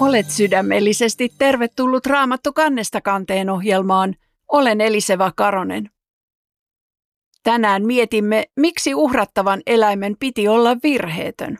Olet sydämellisesti tervetullut Raamattu kannesta kanteen ohjelmaan. Olen Eliseva Karonen. Tänään mietimme, miksi uhrattavan eläimen piti olla virheetön.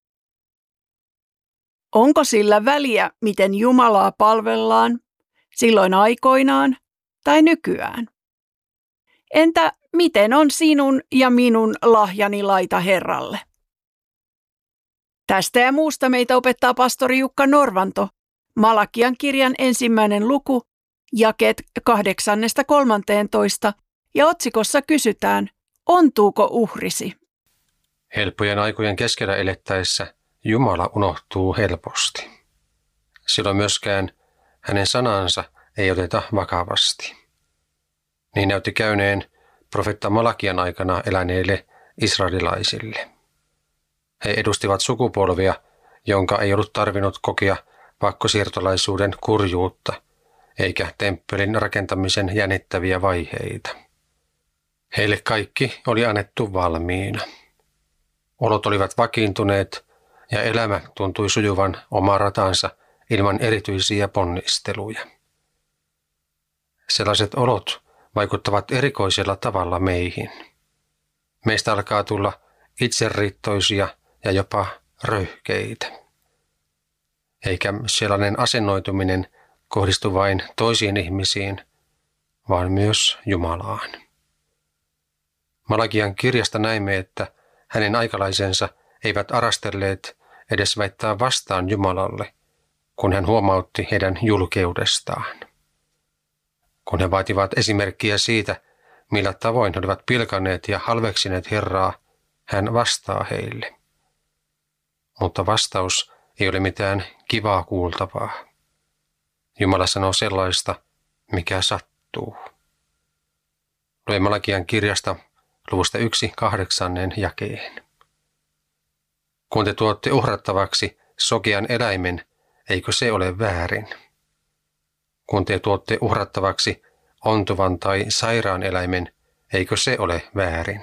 Onko sillä väliä, miten Jumalaa palvellaan, silloin aikoinaan tai nykyään? Entä miten on sinun ja minun lahjani laita Herralle? Tästä ja muusta meitä opettaa pastori Jukka Norvanto, Malakian kirjan 1. luku, jakeet 8–13, ja otsikossa kysytään, ontuuko uhrisi? Helppojen aikojen keskellä elettäessä Jumala unohtuu helposti. Silloin myöskään hänen sanansa ei oteta vakavasti. Niin näytti käyneen profeetta Malakian aikana eläneille israelilaisille. He edustivat sukupolvia, jonka ei ollut tarvinnut kokea pakkosiirtolaisuuden kurjuutta, eikä temppelin rakentamisen jännittäviä vaiheita. Heille kaikki oli annettu valmiina. Olot olivat vakiintuneet ja elämä tuntui sujuvan omaa ratansa ilman erityisiä ponnisteluja. Sellaiset olot vaikuttavat erikoisella tavalla meihin. Meistä alkaa tulla itseriittoisia ja jopa röyhkeitä. Eikä sellainen asennoituminen kohdistu vain toisiin ihmisiin, vaan myös Jumalaan. Malakian kirjasta näimme, että hänen aikalaisensa eivät arastelleet edes väittää vastaan Jumalalle, kun hän huomautti heidän julkeudestaan. Kun he vaativat esimerkkiä siitä, millä tavoin he olivat pilkanneet ja halveksineet Herraa, hän vastaa heille. Mutta vastaus ei ole mitään kivaa kuultavaa. Jumala sanoo sellaista, mikä sattuu. Lue Malakian kirjasta luvusta 1:8 jakeen. Kun te tuotte uhrattavaksi sokean eläimen, eikö se ole väärin? Kun te tuotte uhrattavaksi ontuvan tai sairaan eläimen, eikö se ole väärin?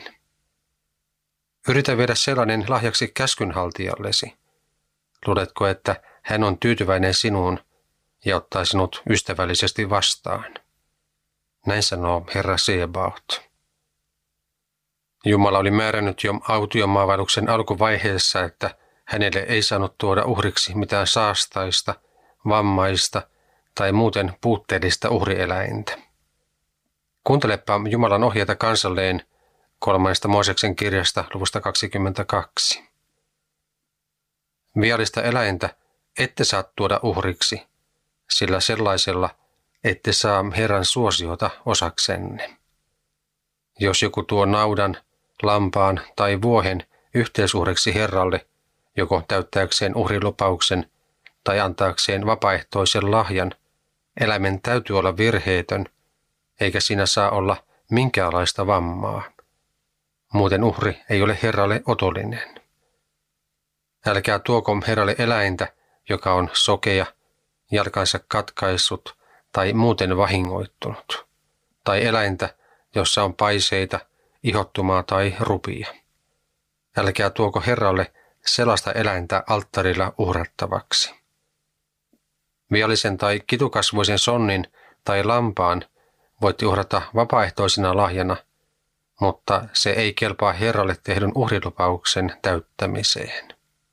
Yritä viedä sellainen lahjaksi käskynhaltijallesi. Luuletko, että hän on tyytyväinen sinuun ja ottaa sinut ystävällisesti vastaan? Näin sanoo Herra Sebaot. Jumala oli määrännyt jo autiomaavailuksen alkuvaiheessa, että hänelle ei saanut tuoda uhriksi mitään saastaista, vammaista tai muuten puutteellista uhrieläintä. Kuuntelepa Jumalan ohjeita kansalleen 3. Mooseksen kirjasta luvusta 22. Viallista eläintä ette saa tuoda uhriksi, sillä sellaisella ette saa Herran suosiota osaksenne. Jos joku tuo naudan, lampaan tai vuohen yhteisuhriksi Herralle, joko täyttääkseen uhrilupauksen tai antaakseen vapaaehtoisen lahjan, eläimen täytyy olla virheetön, eikä siinä saa olla minkäänlaista vammaa. Muuten uhri ei ole Herralle otollinen. Älkää tuoko Herralle eläintä, joka on sokea, jalkansa katkaissut tai muuten vahingoittunut, tai eläintä, jossa on paiseita, ihottumaa tai rupia. Älkää tuoko Herralle sellaista eläintä alttarilla uhrattavaksi. Viallisen tai kitukasvuisen sonnin tai lampaan voitte uhrata vapaaehtoisena lahjana, mutta se ei kelpaa Herralle tehdyn uhrilupauksen täyttämiseen.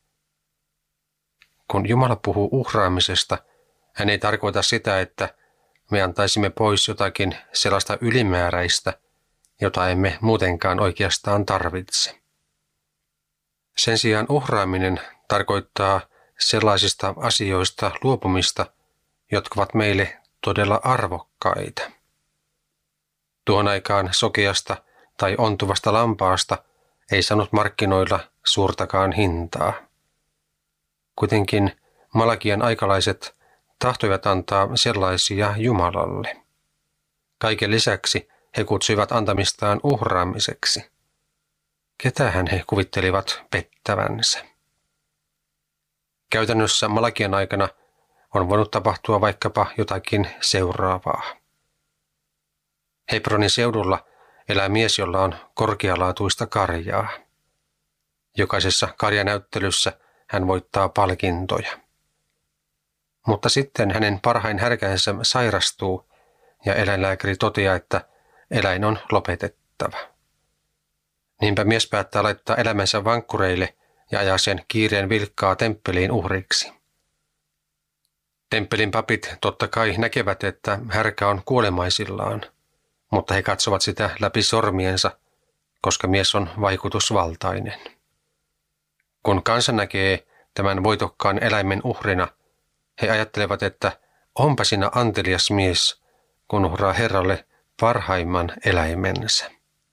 Kun Jumala puhuu uhraamisesta, hän ei tarkoita sitä, että me antaisimme pois jotakin sellaista ylimääräistä, jota emme muutenkaan oikeastaan tarvitse. Sen sijaan uhraaminen tarkoittaa sellaisista asioista luopumista, jotka ovat meille todella arvokkaita. Tuohon aikaan sokeasta tai ontuvasta lampaasta ei saanut markkinoilla suurtakaan hintaa. Kuitenkin Malakian aikalaiset tahtoivat antaa sellaisia Jumalalle. Kaiken lisäksi he kutsuivat antamistaan uhraamiseksi. Ketähän he kuvittelivat pettävänsä? Käytännössä Malakian aikana on voinut tapahtua vaikkapa jotakin seuraavaa. Hebronin seudulla elää mies, jolla on korkealaatuista karjaa. Jokaisessa karjanäyttelyssä hän voittaa palkintoja. Mutta sitten hänen parhain härkänsä sairastuu ja eläinlääkäri toteaa, että eläin on lopetettava. Niinpä mies päättää laittaa elämänsä vankkureille ja ajaa sen kiireen vilkkaa temppeliin uhriksi. Temppelin papit totta kai näkevät, että härkä on kuolemaisillaan, mutta he katsovat sitä läpi sormiensa, koska mies on vaikutusvaltainen. Kun kansa näkee tämän voitokkaan eläimen uhrina, he ajattelevat, että onpa sinä antelias mies, kun uhraa Herralle parhaimman eläimensä.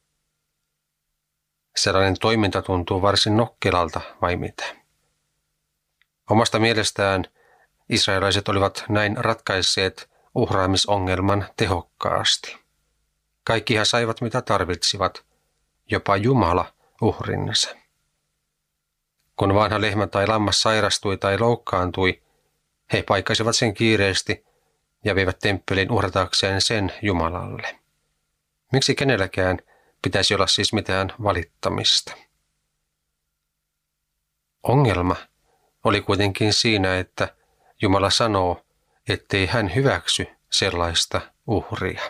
Sellainen toiminta tuntuu varsin nokkelalta, vai mitä? Omasta mielestään israelaiset olivat näin ratkaisseet uhraamisongelman tehokkaasti. Kaikkihan saivat mitä tarvitsivat, jopa Jumala uhrinsa. Kun vanha lehmä tai lammas sairastui tai loukkaantui, he paikkasivat sen kiireesti ja veivät temppelin uhratakseen sen Jumalalle. Miksi kenelläkään pitäisi olla siis mitään valittamista? Ongelma oli kuitenkin siinä, että Jumala sanoo, ettei hän hyväksy sellaista uhria.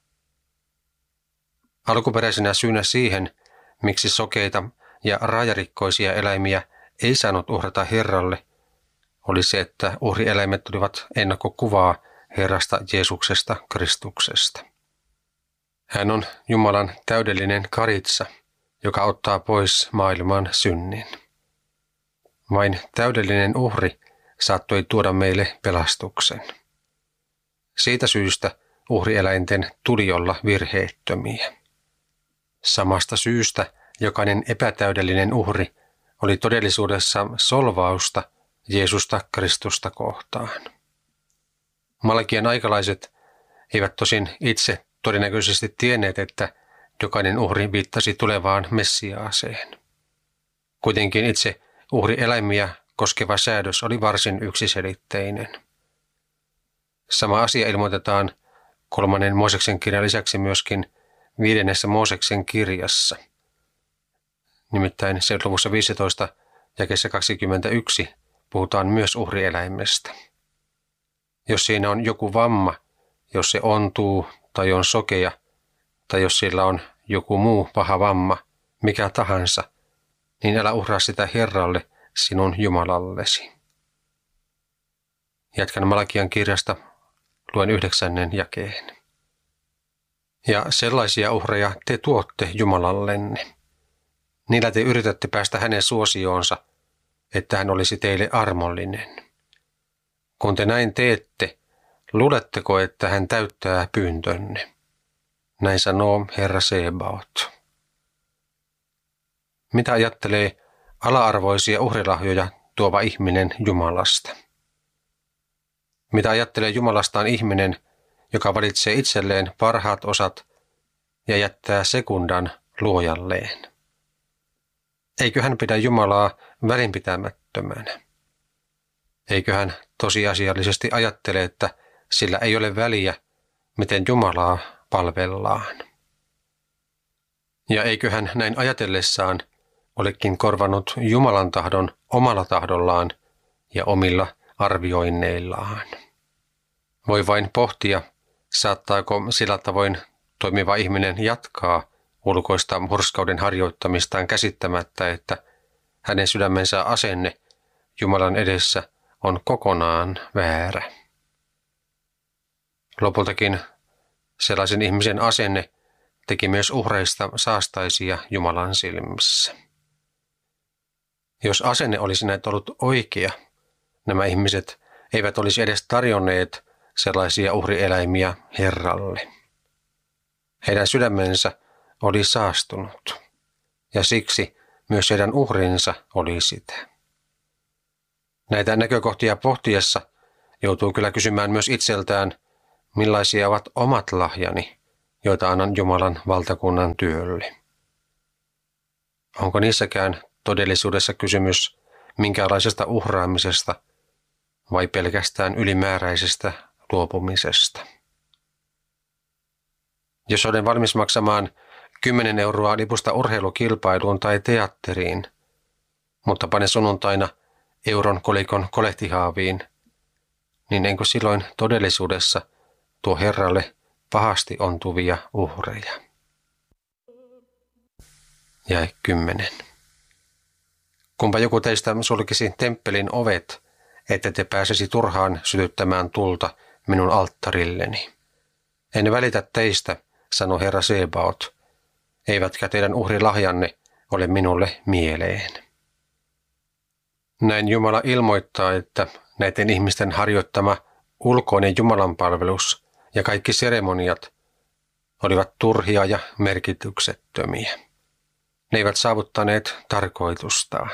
Alkuperäisenä syynä siihen, miksi sokeita ja raajarikkoisia eläimiä ei saanut uhrata Herralle, oli se, että uhrieläimet olivat ennakkokuvaa Herrasta Jeesuksesta Kristuksesta. Hän on Jumalan täydellinen karitsa, joka ottaa pois maailman synnin. Vain täydellinen uhri saattoi tuoda meille pelastuksen. Siitä syystä uhrieläinten tuli olla virheettömiä. Samasta syystä jokainen epätäydellinen uhri oli todellisuudessa solvausta Jeesusta Kristusta kohtaan. Malakian aikalaiset eivät tosin itse todennäköisesti tienneet, että jokainen uhri viittasi tulevaan Messiaaseen. Kuitenkin itse uhrieläimiä koskeva säädös oli varsin yksiselitteinen. Sama asia ilmoitetaan 3. Mooseksen kirjan lisäksi myöskin 5. Mooseksen kirjassa. Nimittäin sen luvussa 15 jakeessa 21 puhutaan myös uhrieläimestä. Jos siinä on joku vamma, jos se ontuu tai on sokea, tai jos sillä on joku muu paha vamma, mikä tahansa, niin älä uhraa sitä Herralle, sinun Jumalallesi. Jatkan Malakian kirjasta, luen 9. jakeen. Ja sellaisia uhreja te tuotte Jumalallenne. Niillä te yritätte päästä hänen suosioonsa, että hän olisi teille armollinen. Kun te näin teette, luuletteko, että hän täyttää pyyntönne? Näin sanoo Herra Sebaot. Mitä ajattelee ala-arvoisia uhrilahjoja tuova ihminen Jumalasta? Mitä ajattelee Jumalastaan ihminen, joka valitsee itselleen parhaat osat ja jättää sekundan luojalleen? Eikö hän pidä Jumalaa välinpitämättömänä? Eikö hän tosiasiallisesti ajattele, että sillä ei ole väliä, miten Jumalaa palvellaan? Ja eikö hän näin ajatellessaan olekin korvannut Jumalan tahdon omalla tahdollaan ja omilla arvioinneillaan? Voi vain pohtia, saattaako sillä tavoin toimiva ihminen jatkaa ulkoista hurskauden harjoittamistaan käsittämättä, että hänen sydämensä asenne Jumalan edessä on kokonaan väärä. Lopultakin sellaisen ihmisen asenne teki myös uhreista saastaisia Jumalan silmissä. Jos asenne olisi näin ollut oikea, nämä ihmiset eivät olisi edes tarjonneet sellaisia uhrieläimiä Herralle. Heidän sydämensä oli saastunut, ja siksi myös heidän uhrinsa oli sitä. Näitä näkökohtia pohtiessa joutuu kyllä kysymään myös itseltään, millaisia ovat omat lahjani, joita annan Jumalan valtakunnan työlle. Onko niissäkään todellisuudessa kysymys minkälaisesta uhraamisesta vai pelkästään ylimääräisestä luopumisesta? Jos olen valmis maksamaan 10 euroa lipusta urheilukilpailuun tai teatteriin, mutta panen sunnuntaina euron kolikon kolehtihaaviin, niin enkö silloin todellisuudessa tuo Herralle pahasti ontuvia uhreja? Jae 10. Kumpa joku teistä sulkisi temppelin ovet, että te pääsisi turhaan sytyttämään tulta minun alttarilleni. En välitä teistä, sanoi Herra Sebaot, eivätkä teidän uhrilahjanne ole minulle mieleen. Näin Jumala ilmoittaa, että näiden ihmisten harjoittama ulkoinen Jumalanpalvelus ja kaikki seremoniat olivat turhia ja merkityksettömiä. Ne eivät saavuttaneet tarkoitustaan.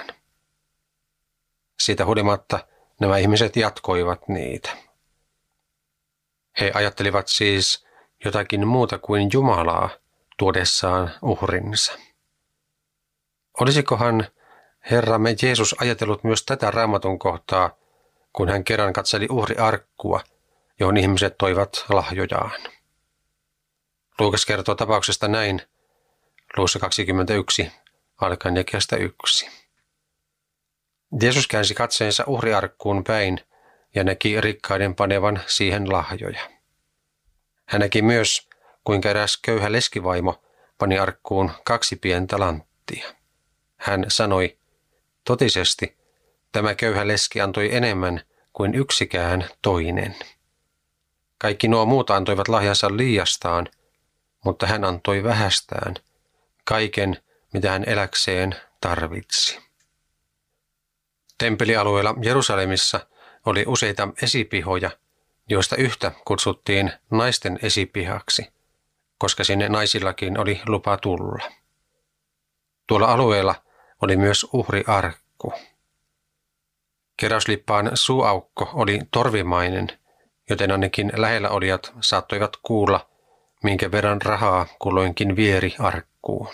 Siitä huolimatta nämä ihmiset jatkoivat niitä. He ajattelivat siis jotakin muuta kuin Jumalaa tuodessaan uhrinsa. Olisikohan Herramme Jeesus ajatellut myös tätä Raamatun kohtaa, kun hän kerran katseli uhriarkkua, johon ihmiset toivat lahjojaan? Luukas kertoo tapauksesta näin, luvussa 21, alkaen jakeesta 1. Jeesus käänsi katseensa uhriarkkuun päin ja näki rikkaiden panevan siihen lahjoja. Hän näki myös, kuinka eräs köyhä leskivaimo pani arkkuun 2 pientä lanttia. Hän sanoi, totisesti tämä köyhä leski antoi enemmän kuin yksikään toinen. Kaikki nuo muut antoivat lahjansa liiastaan, mutta hän antoi vähästään, kaiken mitä hän eläkseen tarvitsi. Temppelialueella Jerusalemissa oli useita esipihoja, joista yhtä kutsuttiin naisten esipihaksi, koska sinne naisillakin oli lupa tulla. Tuolla alueella oli myös uhriarkku. Keräyslippaan suuaukko oli torvimainen, joten ainakin lähellä olijat saattoivat kuulla, minkä verran rahaa kulloinkin vieri arkkuun.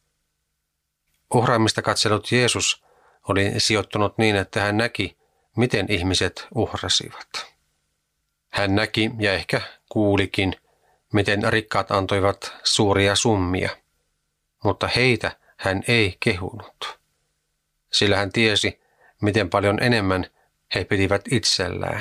Uhraamista katsellut Jeesus oli sijoittunut niin, että hän näki, miten ihmiset uhrasivat. Hän näki ja ehkä kuulikin, miten rikkaat antoivat suuria summia, mutta heitä hän ei kehunut, sillä hän tiesi, miten paljon enemmän he pitivät itsellään.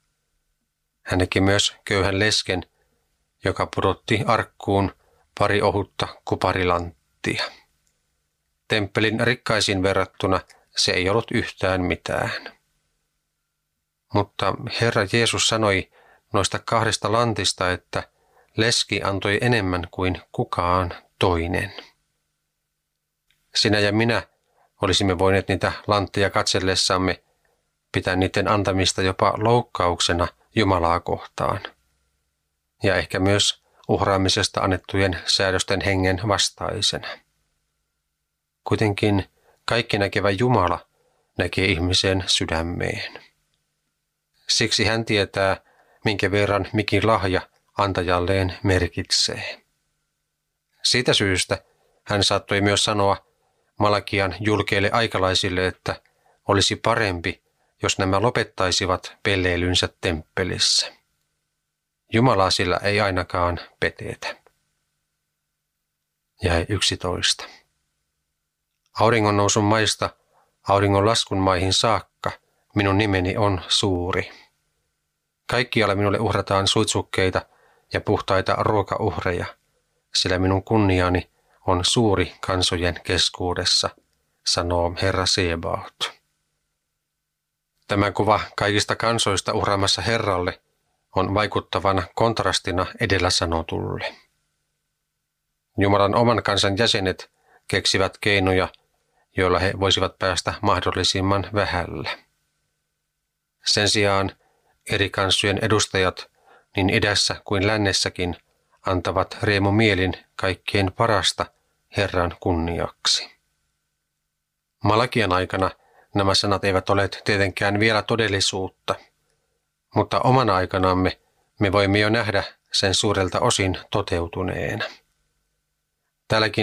Hän näki myös köyhän lesken, joka pudotti arkkuun 2 ohutta kuparilanttia. Temppelin rikkaisiin verrattuna se ei ollut yhtään mitään. Mutta Herra Jeesus sanoi noista 2 lantista, että leski antoi enemmän kuin kukaan toinen. Sinä ja minä olisimme voineet niitä lantteja katsellessamme pitää niiden antamista jopa loukkauksena Jumalaa kohtaan. Ja ehkä myös uhraamisesta annettujen säädösten hengen vastaisena. Kuitenkin kaikki näkevä Jumala näkee ihmisen sydämeen. Siksi hän tietää, minkä verran mikin lahja antajalleen merkitsee. Siitä syystä hän saattoi myös sanoa Malakian julkeille aikalaisille, että olisi parempi, jos nämä lopettaisivat pelleilynsä temppelissä. Jumalaa sillä ei ainakaan petetä. Jae 11. Auringon nousun maista auringon laskun maihin saakka minun nimeni on suuri. Kaikkialla minulle uhrataan suitsukkeita ja puhtaita ruokauhreja, sillä minun kunniani on suuri kansojen keskuudessa, sanoo Herra Sebaot. Tämä kuva kaikista kansoista uhraamassa Herralle on vaikuttavana kontrastina edellä sanotulle. Jumalan oman kansan jäsenet keksivät keinoja, joilla he voisivat päästä mahdollisimman vähällä. Sen sijaan eri kansojen edustajat niin idässä kuin lännessäkin antavat riemumielin kaikkein parasta Herran kunniaksi. Malakian aikana nämä sanat eivät ole tietenkään vielä todellisuutta, mutta omana aikanamme me voimme jo nähdä sen suurelta osin toteutuneena. Täälläkin